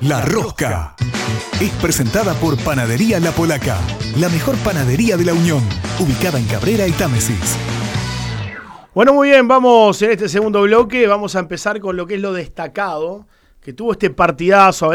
La Rosca. Es presentada por Panadería La Polaca, la mejor panadería de La Unión, ubicada en Cabrera y Támesis. Bueno, muy bien, vamos en este segundo bloque, vamos a empezar con lo que es lo destacado, que tuvo este partidazo.